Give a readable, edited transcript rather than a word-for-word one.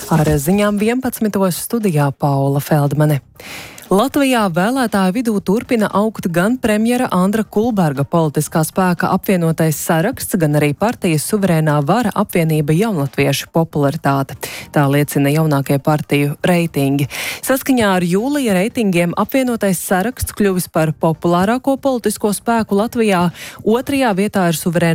Ar ziņām 11. studijā Paula Feldmane. Latvijā vēlētāju vidū turpina augt gan premjera Andra Kulberga politiskā spēka apvienotais saraksts, gan arī partijas suverēnā vara apvienība Jaunatviešu popularitāte. Tā liecina jaunākie partiju reitingi. Saskaņā ar jūlija reitingiem apvienotais saraksts kļuvis par populārāko politisko spēku Latvijā. Otrajā vietā ir suverēnā